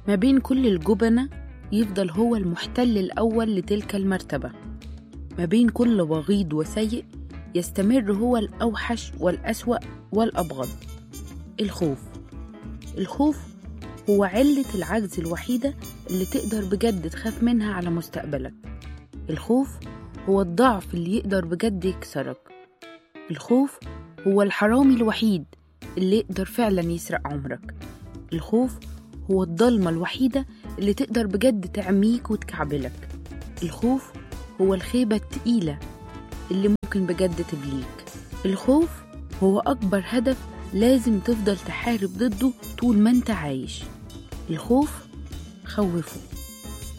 ما بين كل الجبنة يفضل هو المحتل الأول لتلك المرتبة. ما بين كل بغيض وسيء يستمر هو الأوحش والأسوأ والأبغض. الخوف هو علة العجز الوحيدة اللي تقدر بجد تخاف منها على مستقبلك. الخوف هو الضعف اللي يقدر بجد يكسرك. الخوف هو الحرامي الوحيد اللي يقدر فعلا يسرق عمرك. الخوف هو الضلمة الوحيدة اللي تقدر بجد تعميك وتكعبلك. الخوف هو الخيبة التقيلة اللي ممكن بجد تبليك. الخوف هو أكبر هدف لازم تفضل تحارب ضده طول ما انت عايش. الخوف خوفه.